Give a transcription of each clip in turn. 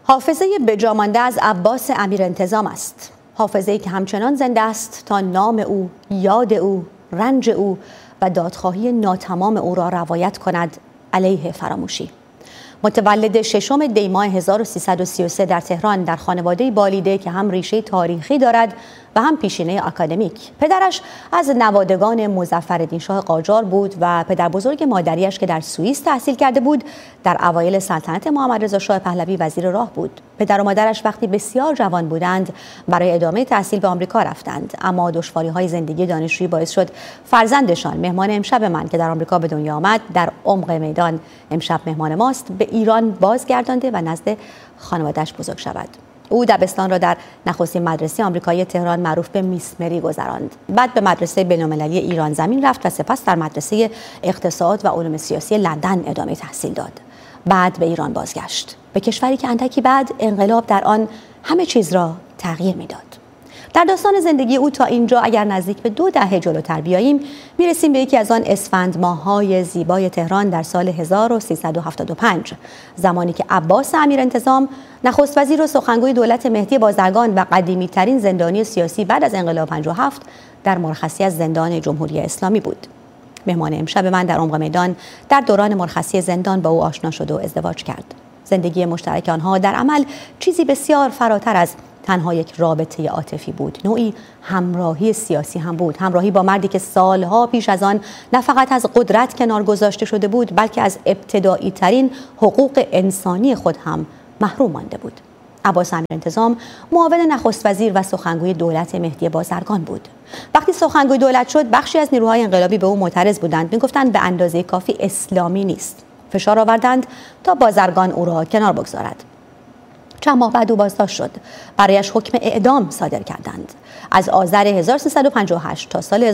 حافظه بجامانده از عباس امیرانتظام است. حافظه‌ای که همچنان زنده است تا نام او، یاد او، رنج او و دادخواهی ناتمام او را روایت کند علیه فراموشی. متولد 6 دی ماه 1333 در تهران در خانواده بالیده که هم ریشه تاریخی دارد و هم پیشینه آکادمیک. پدرش از نوادگان مظفرالدین شاه قاجار بود و پدر بزرگ مادریش که در سوئیس تحصیل کرده بود در اوایل سلطنت محمد رضا شاه پهلوی وزیر راه بود. پدر و مادرش وقتی بسیار جوان بودند برای ادامه تحصیل به آمریکا رفتند، اما دشواری‌های زندگی دانشجویی باعث شد فرزندشان مهمان امشب من که در آمریکا به دنیا آمد در عمق میدان امشب مهمان ماست به ایران بازگردانده و نزد خانواده‌اش بزرگ شود. او دبستان را در نخستین مدرسه آمریکایی تهران معروف به میس مری گذراند. بعد به مدرسه بین‌المللی ایران زمین رفت و سپس در مدرسه اقتصاد و علوم سیاسی لندن ادامه تحصیل داد. بعد به ایران بازگشت، به کشوری که اندکی بعد انقلاب در آن همه چیز را تغییر میداد. در داستان زندگی او تا اینجا اگر نزدیک به 2 دهه جلوتر بیاییم میرسیم به یکی از آن اسفند ماه‌های زیبای تهران در سال 1375، زمانی که عباس امیرانتظام نخست وزیر و سخنگوی دولت مهدی بازرگان و قدیمی ترین زندانی سیاسی بعد از انقلاب 57 در مرخصی از زندان جمهوری اسلامی بود. مهمان امشب من در عمق میدان در دوران مرخصی زندان با او آشنا شد و ازدواج کرد. زندگی مشترک آنها در عمل چیزی بسیار فراتر از تنها یک رابطه عاطفی بود، نوعی همراهی سیاسی هم بود، همراهی با مردی که سالها پیش از آن نه فقط از قدرت کنار گذاشته شده بود بلکه از ابتدایی ترین حقوق انسانی خود هم محروم مانده بود. عباس امیرانتظام معاون نخست وزیر و سخنگوی دولت مهدی بازرگان بود. وقتی سخنگوی دولت شد بخشی از نیروهای انقلابی به او معترض بودند، میگفتند به اندازه کافی اسلامی نیست. فشار آوردند تا بازرگان او را کنار بگذارد. چند ماه بعد او بازداشت شد. برایش حکم اعدام صادر کردند. از آذر 1358 تا سال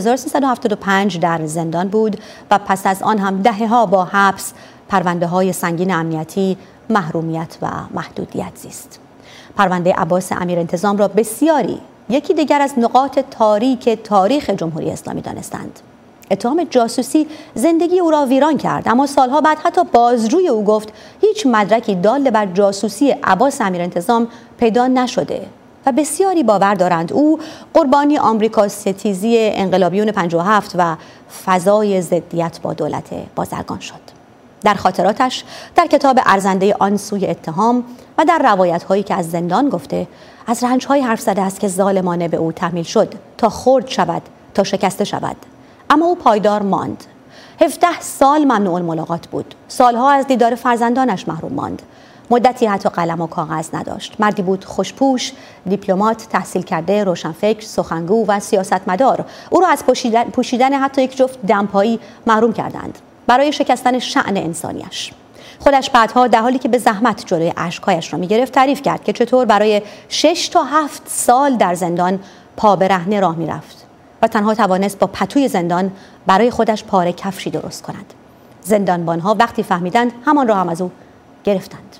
1375 در زندان بود و پس از آن هم دهه‌ها با حبس، پرونده‌های سنگین امنیتی، محرومیت و محدودیت زیست. پرونده عباس امیرانتظام را بسیاری یکی دیگر از نقاط تاریک تاریخ جمهوری اسلامی دانستند. اتهام جاسوسی زندگی او را ویران کرد، اما سالها بعد حتی بازجوی او گفت هیچ مدرکی دال بر جاسوسی عباس امیرانتظام پیدا نشده و بسیاری باور دارند او قربانی آمریکا ستیزی انقلابیون 57 و فضای ضدیت با دولت بازرگان شد. در خاطراتش در کتاب ارزنده آن سوی اتهام و در روایت‌هایی که از زندان گفته از رنج‌های حرف زده است که ظالمانه به او تحمیل شد تا خرد شود، تا شکسته شود. اما او پایدار ماند. 17 سال ممنوع الملاقات بود. سالها از دیدار فرزندانش محروم ماند. مدتی حتی قلم و کاغذ نداشت. مردی بود خوشپوش، دیپلمات، تحصیل کرده، روشنفکر، سخنگو و سیاستمدار. او را از پوشیدن حتی یک جفت دمپایی محروم کردند برای شکستن شأن انسانیش. خودش بعدها در حالی که به زحمت جلوی اشک‌هایش را می‌گرفت تعریف کرد که چطور برای 6 تا 7 سال در زندان پا برهنه راه می‌رفت و تنها توانست با پتوی زندان برای خودش پاره کفشی درست کند. زندانبانها وقتی فهمیدند همان را هم از او گرفتند.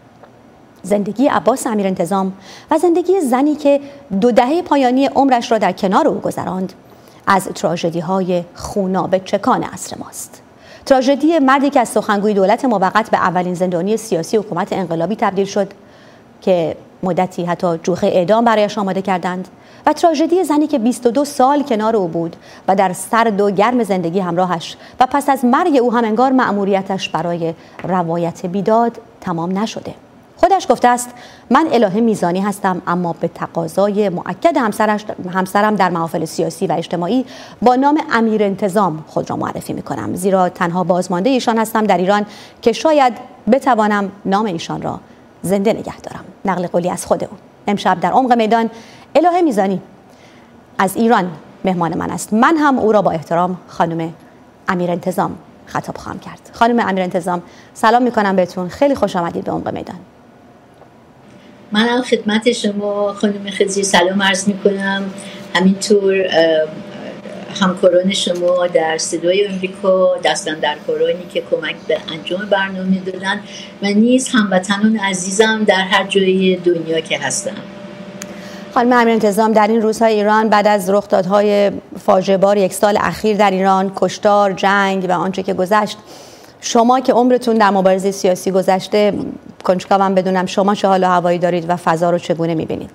زندگی عباس امیرانتظام و زندگی زنی که 2 دهه پایانی عمرش را در کنار او گذراند از تراژدی‌های خوناب چکان عصر ماست. تراژدی مردی که از سخنگوی دولت موقت به اولین زندانی سیاسی حکومت انقلابی تبدیل شد که مدتی حتی جوخه اعدام برایش آماده کردند، و تراژدی زنی که 22 سال کنار او بود و در سرد و گرم زندگی همراهش و پس از مرگ او هم انگار مأموریتش برای روایت بیداد تمام نشده. خودش گفته است من الهه میزانی هستم، اما به تقاضای مؤکد همسرم در محافل سیاسی و اجتماعی با نام امیرانتظام خود را معرفی میکنم، زیرا تنها بازمانده ایشان هستم در ایران که شاید بتوانم نام ایشان را زنده نگه دارم. نقل قولی از خود او. امشب در عمق میدان الهه میزانی از ایران مهمان من است. من هم او را با احترام خانم امیرانتظام خطاب خواهم کرد. خانم امیرانتظام سلام میکنم بهتون، خیلی خوش آمدید به عمق میدان. منم خدمت شما خانم خضری سلام عرض میکنم، همینطور همکاران شما در صدای آمریکا، دستاندرکارانی که کمک به انجام برنامه دادن و نیز هموطنان عزیزم در هر جای دنیا که هستن. خانم امیرانتظام، در این روزهای ایران بعد از رخدادهای فاجعه بار 1 سال اخیر در ایران، کشتار، جنگ و آنچه که گذشت، شما که عمرتون در مبارزه سیاسی گذشته کنجکاوم من بدونم شما چه حال و هوایی دارید و فضا رو چگونه میبینید؟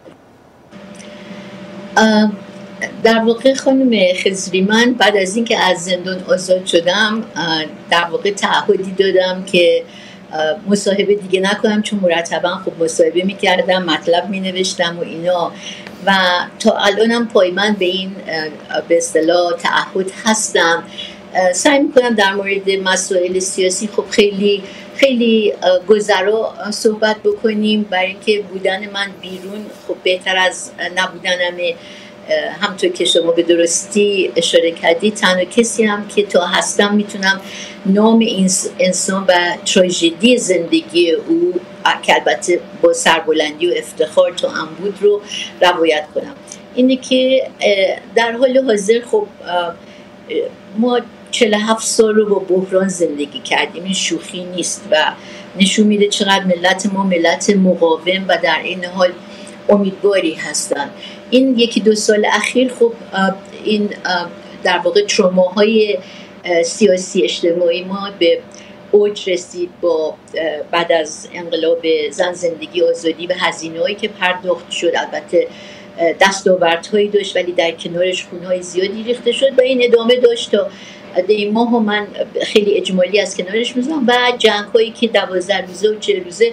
در واقع خانم خضری، من بعد از اینکه از زندان آزاد شدم در واقع تعهدی دادم که مصاحبه دیگه نکنم، چون مرتبا خب مصاحبه میکردم، مطلب مینوشتم و اینا و تا الانم پایبند به این به اصطلاح تعهد هستم. سعی میکنم در مورد مسائل سیاسی خب خیلی خیلی گذرا صحبت بکنیم، برای اینکه بودن من بیرون خب بهتر از نبودنمه. همطور که شما به درستی اشاره کردید، تنها کسی هم که تا هستم میتونم نام این انسان و تراژدی زندگی او که البته با سربلندی و افتخار تا هم بود رو روایت کنم. اینه که در حال حاضر خب ما 47 سال رو با بحران زندگی کردیم، این شوخی نیست و نشون میده چقدر ملت ما ملت مقاوم و در این حال امیدواری هستن. این یکی دو سال اخیر خب این در واقع تروماهای سیاسی اجتماعی ما به اوج رسید با بعد از انقلاب زن زندگی آزادی و هزینه‌هایی که پرداخت شد. البته دستاوردهایی داشت ولی در کنارش خونه‌های زیادی ریخته شد و این ادامه داشت تا این ماه و من خیلی اجمالی از کنارش میذارم و جنگ‌هایی که 12 روزه و 40 روزه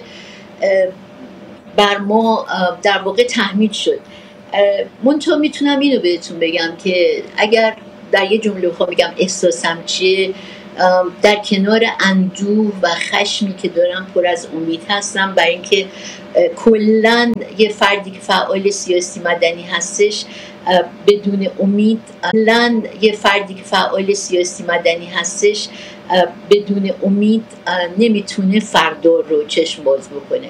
بر ما در واقع تحمیل شد. منتها میتونم اینو بهتون بگم که اگر در یه جمله بخوام بگم احساسم چیه، در کنار اندوه و خشمی که دارم پر از امید هستم، برای اینکه کلاً یه فردی که فعال سیاسی مدنی هستش بدون امید نمیتونه فردا رو چشم باز بکنه.